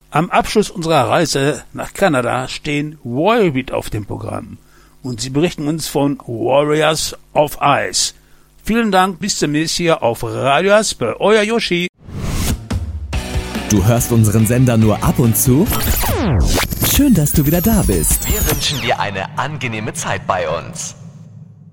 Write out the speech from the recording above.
Am Abschluss unserer Reise nach Kanada stehen Warbeat auf dem Programm und sie berichten uns von Warriors of Ice. Vielen Dank, bis zum nächsten Jahr auf Radio Aspe, euer Yoshi. Du hörst unseren Sender nur ab und zu? Schön, dass du wieder da bist. Wir wünschen dir eine angenehme Zeit bei uns.